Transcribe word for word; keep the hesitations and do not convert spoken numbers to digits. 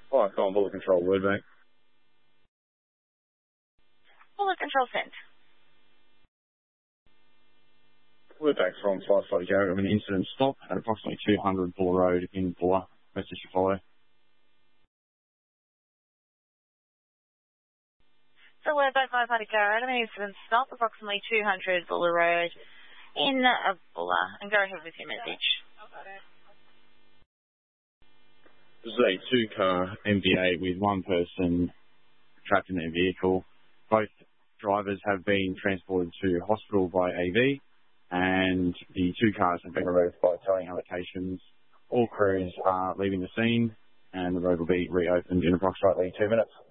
Oh, go on, bullet control, word bank. Bullet control sent. Word bank from five forty Garrett of an incident stop at approximately two hundred Buller Road in Buller. Message to follow. So we're both five forty Garrett of an incident stop approximately two hundred Buller Road in uh, Buller. And go ahead with your message. This is a two-car M V A with one person trapped in their vehicle. Both drivers have been transported to hospital by A V, and the two cars have been removed by towing allocations. All crews are leaving the scene, and the road will be reopened in approximately two minutes.